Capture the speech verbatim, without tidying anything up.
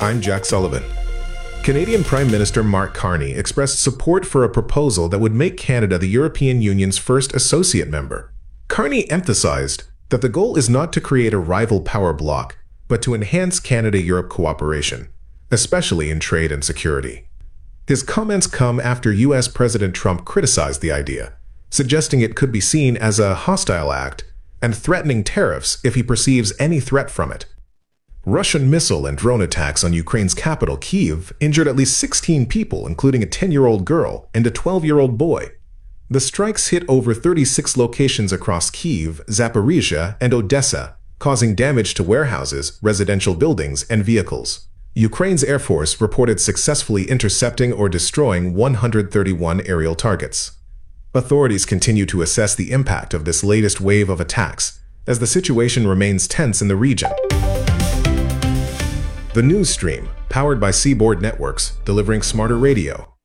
I'm Jack Sullivan. Canadian Prime Minister Mark Carney expressed support for a proposal that would make Canada the European Union's first associate member. Carney emphasized that the goal is not to create a rival power bloc, but to enhance Canada-Europe cooperation, especially in trade and security. His comments come after U S President Trump criticized the idea, suggesting it could be seen as a hostile act and threatening tariffs if he perceives any threat from it. Russian missile and drone attacks on Ukraine's capital, Kyiv, injured at least sixteen people, including a ten-year-old girl and a twelve-year-old boy. The strikes hit over thirty-six locations across Kyiv, Zaporizhia, and Odessa, causing damage to warehouses, residential buildings, and vehicles. Ukraine's Air Force reported successfully intercepting or destroying one hundred thirty-one aerial targets. Authorities continue to assess the impact of this latest wave of attacks, as the situation remains tense in the region. The news stream, powered by Seaboard Networks, delivering smarter radio.